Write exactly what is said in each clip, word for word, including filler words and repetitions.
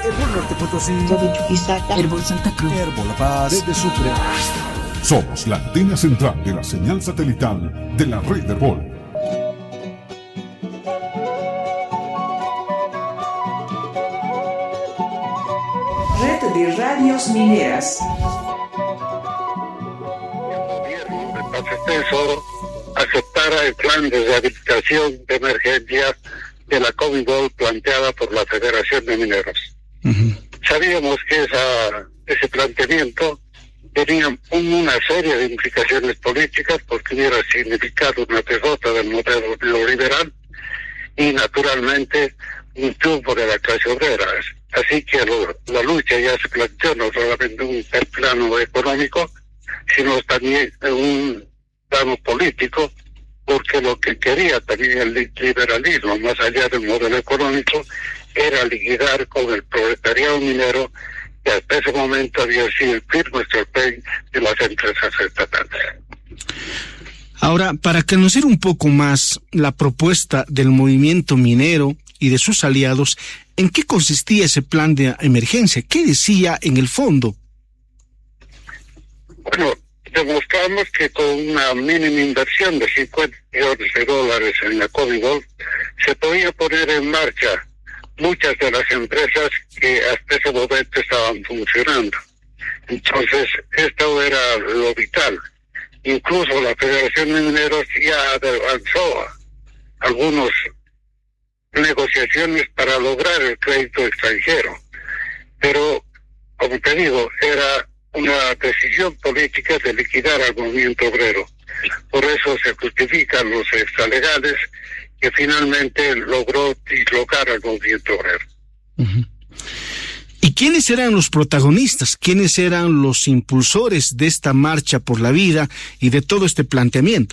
Herbol Norte Potosí, Herbol Santa Cruz, Herbol La Paz, de Sucre. Somos la antena central de la señal satelital de la red Herbol. Red de Radios Mineras. Eso aceptara el plan de rehabilitación de emergencia de la COVID planteada por la Federación de Mineros. Uh-huh. Sabíamos que esa, ese planteamiento tenía una serie de implicaciones políticas porque hubiera significado una derrota del modelo neoliberal y naturalmente un triunfo de la clase obrera. Así que lo, la lucha ya se planteó no solamente en un plano económico, sino también en un plano político, porque lo que quería también el liberalismo, más allá del modelo económico, era liquidar con el proletariado minero, que hasta ese momento había sido el firme sostén de las empresas estatales. Ahora, para conocer un poco más la propuesta del movimiento minero y de sus aliados, ¿en qué consistía ese plan de emergencia? ¿Qué decía en el fondo? Bueno, demostramos que con una mínima inversión de cincuenta millones de dólares en la COVID se podía poner en marcha muchas de las empresas que hasta ese momento estaban funcionando. Entonces, esto era lo vital. Incluso la Federación de Mineros ya avanzó algunas negociaciones para lograr el crédito extranjero. Pero, como te digo, era una decisión política de liquidar al movimiento obrero. Por eso se justifican los extralegales que finalmente logró dislocar al movimiento obrero. Uh-huh. ¿Y quiénes eran los protagonistas? ¿Quiénes eran los impulsores de esta marcha por la vida y de todo este planteamiento?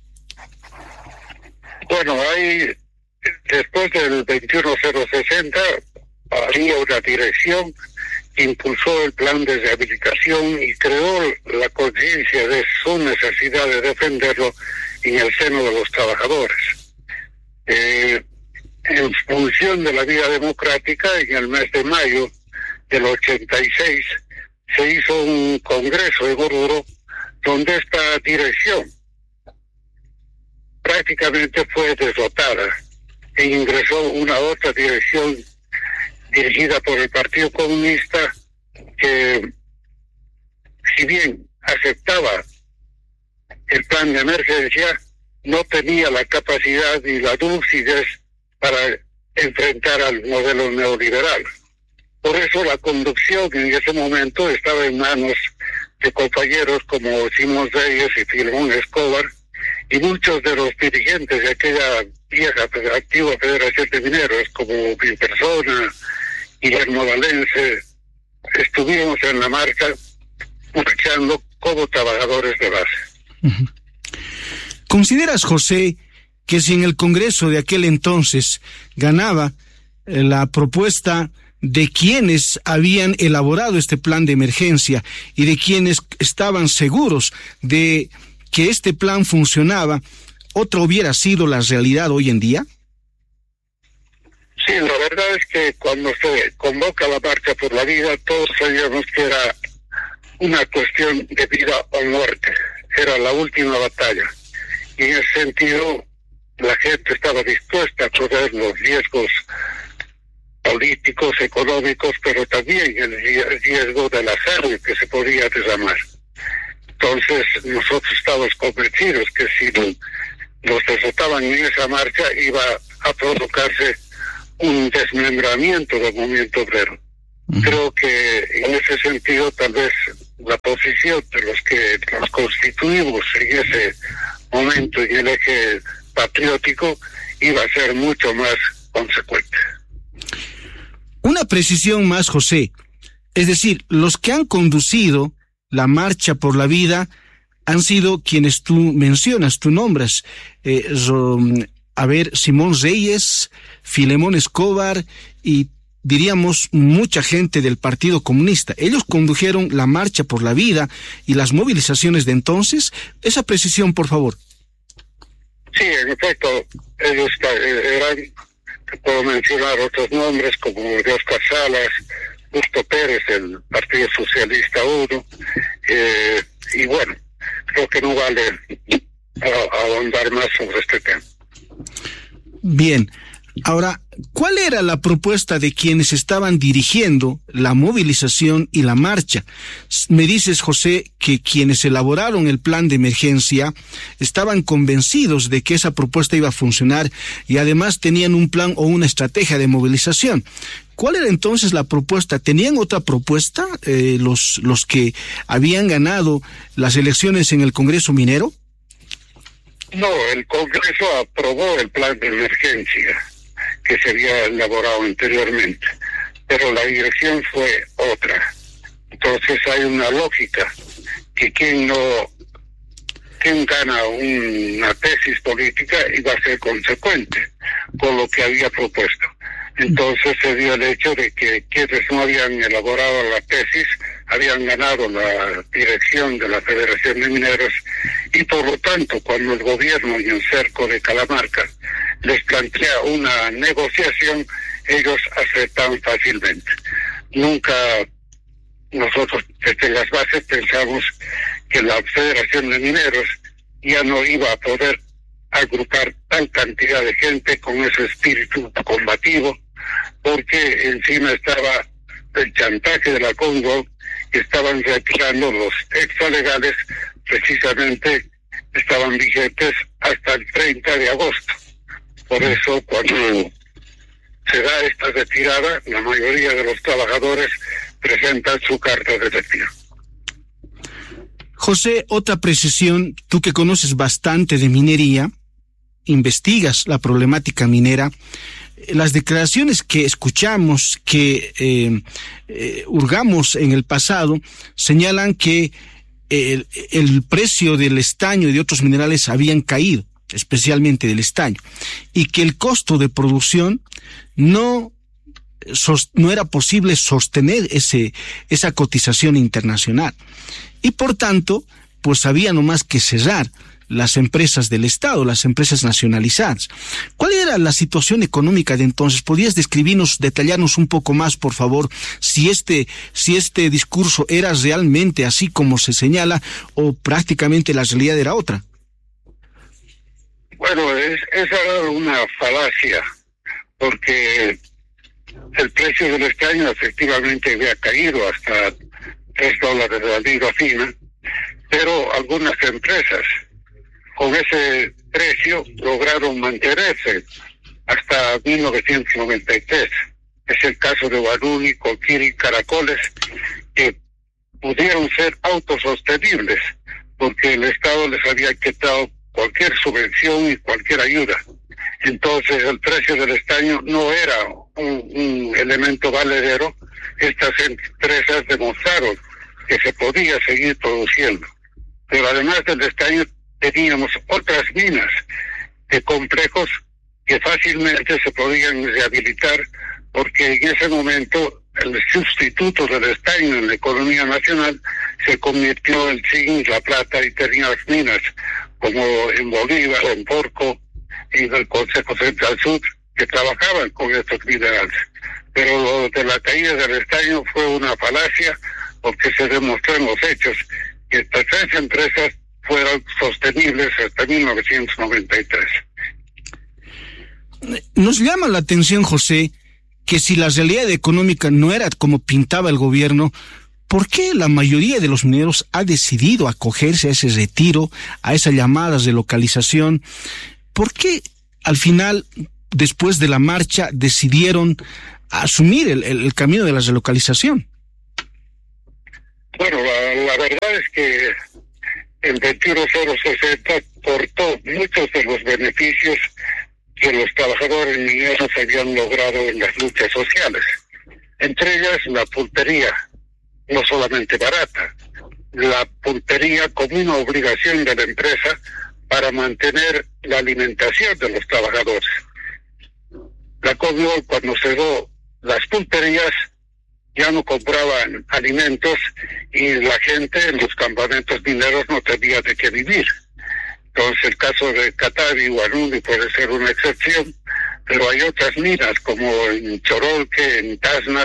Bueno, ahí, después del veintiuno cero sesenta, había una dirección que impulsó el plan de rehabilitación y creó la conciencia de su necesidad de defenderlo en el seno de los trabajadores. Eh, en función de la vida democrática, en el mes de mayo del ochenta y seis se hizo un congreso de Oruro donde esta dirección prácticamente fue derrotada e ingresó una otra dirección dirigida por el Partido Comunista que, si bien aceptaba el plan de emergencia, no tenía la capacidad ni la lucidez para enfrentar al modelo neoliberal. Por eso la conducción en ese momento estaba en manos de compañeros como Simón Reyes y Filemón Escobar, y muchos de los dirigentes de aquella vieja activa Federación de Mineros, como mi persona, Guillermo Valense, estuvimos en la marcha marchando como trabajadores de base. Uh-huh. ¿Consideras, José, que si en el Congreso de aquel entonces ganaba eh, la propuesta de quienes habían elaborado este plan de emergencia y de quienes estaban seguros de que este plan funcionaba, otra hubiera sido la realidad hoy en día? Sí, la verdad es que cuando se convoca la marcha por la vida, todos sabíamos que era una cuestión de vida o muerte, era la última batalla. Y en ese sentido, la gente estaba dispuesta a correr los riesgos políticos, económicos, pero también el riesgo de la sangre que se podía derramar. Entonces, nosotros estábamos convencidos que si los derrotaban en esa marcha, iba a provocarse un desmembramiento del movimiento obrero. Uh-huh. Creo que en ese sentido, tal vez la posición de los que nos constituimos en ese momento en el eje patriótico iba a ser mucho más consecuente. Una precisión más, José. Es decir, los que han conducido la marcha por la vida han sido quienes tú mencionas, tú nombras. Eh, a ver, Simón Reyes, Filemón Escobar y diríamos mucha gente del Partido Comunista. Ellos condujeron la marcha por la vida y las movilizaciones de entonces. Esa precisión, por favor. Sí, en efecto, ellos eran, puedo mencionar otros nombres como de Oscar Salas, Justo Pérez, el Partido Socialista uno, eh, y bueno, creo que no vale ahondar más sobre este tema. Bien, ahora, ¿cuál era la propuesta de quienes estaban dirigiendo la movilización y la marcha? Me dices, José, que quienes elaboraron el plan de emergencia estaban convencidos de que esa propuesta iba a funcionar y además tenían un plan o una estrategia de movilización. ¿Cuál era entonces la propuesta? ¿Tenían otra propuesta eh, los, los que habían ganado las elecciones en el Congreso Minero? No, el Congreso aprobó el plan de emergencia que se había elaborado anteriormente, pero la dirección fue otra. Entonces hay una lógica que quien no, quien gana una tesis política iba a ser consecuente con lo que había propuesto. Entonces se dio el hecho de que quienes no habían elaborado la tesis habían ganado la dirección de la Federación de Mineros, y por lo tanto cuando el gobierno en el cerco de Calamarca les plantea una negociación, ellos aceptan fácilmente. Nunca nosotros desde las bases pensamos que la Federación de Mineros ya no iba a poder agrupar tal cantidad de gente con ese espíritu combativo, porque encima estaba el chantaje de la Congo, que estaban retirando los extralegales, precisamente estaban vigentes hasta el treinta de agosto. Por eso, cuando se da esta retirada, la mayoría de los trabajadores presentan su carta de retiro. José, otra precisión, tú que conoces bastante de minería, investigas la problemática minera, las declaraciones que escuchamos, que eh, eh, hurgamos en el pasado, señalan que el, el precio del estaño y de otros minerales habían caído, especialmente del estaño, y que el costo de producción no, no era posible sostener ese, esa cotización internacional. Y por tanto, pues había nomás que cerrar las empresas del Estado, las empresas nacionalizadas. ¿Cuál era la situación económica de entonces? ¿Podrías describirnos, detallarnos un poco más, por favor, si este, si este discurso era realmente así como se señala o prácticamente la realidad era otra? Bueno, es, esa era una falacia, porque el precio del estaño efectivamente había caído hasta tres dólares de la libra fina, pero algunas empresas con ese precio lograron mantenerse hasta mil novecientos noventa y tres. Es el caso de Guaruni, Coquiri, Caracoles, que pudieron ser autosostenibles porque el Estado les había quitado cualquier subvención y cualquier ayuda. Entonces el precio del estaño no era un, un elemento valedero. Estas empresas demostraron que se podía seguir produciendo. Pero además del estaño teníamos otras minas de complejos que fácilmente se podían rehabilitar, porque en ese momento el sustituto del estaño en la economía nacional se convirtió en zinc, la plata, y tenías minas como en Bolívar, en Porco y en el Consejo Central Sur que trabajaban con estos minerales. Pero lo de la caída del estaño fue una falacia, porque se demostró en los hechos que estas tres empresas fueron sostenibles hasta mil novecientos noventa y tres. Nos llama la atención, José, que si la realidad económica no era como pintaba el gobierno, ¿por qué la mayoría de los mineros ha decidido acogerse a ese retiro, a esas llamadas de localización? ¿Por qué al final, después de la marcha, decidieron asumir el, el, el camino de la relocalización? Bueno, la, la verdad es que el veintiuno cero sesenta cortó muchos de los beneficios que los trabajadores mineros habían logrado en las luchas sociales. Entre ellas la pulpería, no solamente barata, la pulpería como una obligación de la empresa para mantener la alimentación de los trabajadores. La Conmebol, cuando cerró las pulperías, ya no compraban alimentos y la gente en los campamentos mineros no tenía de qué vivir. Entonces el caso de Catavi y Guaruni puede ser una excepción, pero hay otras minas como en Chorolque, en Tacna,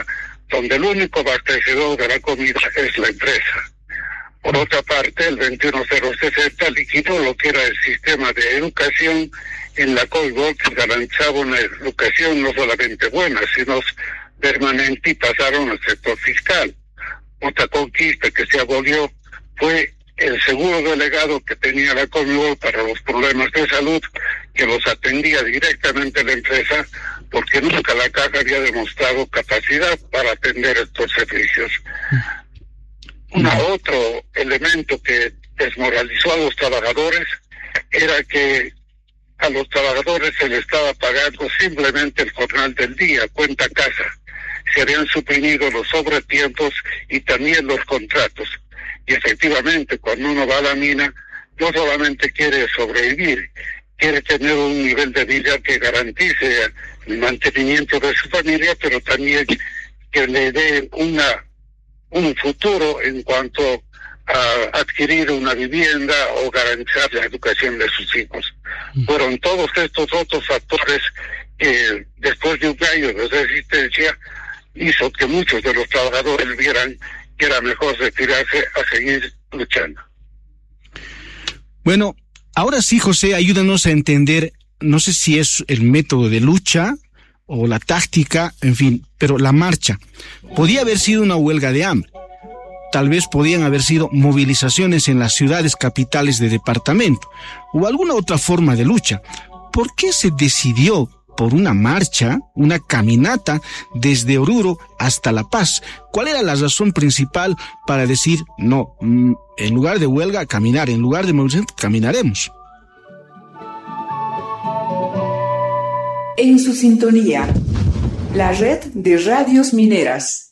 donde el único abastecedor de la comida es la empresa. Por otra parte, el veintiuno cero sesenta liquidó lo que era el sistema de educación en la COIBOL, que garantizaba una educación no solamente buena, sino permanente, y pasaron al sector fiscal. Otra conquista que se abolió fue el seguro delegado que tenía la COIBOL para los problemas de salud, que los atendía directamente la empresa, porque nunca la caja había demostrado capacidad para atender estos servicios. Un otro elemento que desmoralizó a los trabajadores era que a los trabajadores se les estaba pagando simplemente el jornal del día, cuenta casa. Se habían suprimido los sobretiempos y también los contratos. Y efectivamente, cuando uno va a la mina, no solamente quiere sobrevivir, quiere tener un nivel de vida que garantice el mantenimiento de su familia, pero también que le dé una un futuro en cuanto a adquirir una vivienda o garantizar la educación de sus hijos. Fueron todos estos otros factores que, después de un año de resistencia, hizo que muchos de los trabajadores vieran que era mejor retirarse a seguir luchando. Bueno, ahora sí, José, ayúdanos a entender, no sé si es el método de lucha o la táctica, en fin, pero la marcha. Podía haber sido una huelga de hambre. Tal vez podían haber sido movilizaciones en las ciudades capitales de departamento o alguna otra forma de lucha. ¿Por qué se decidió por una marcha, una caminata desde Oruro hasta La Paz? ¿Cuál era la razón principal para decir, no, en lugar de huelga, caminar, en lugar de movilización, caminaremos? En su sintonía, la red de radios mineras.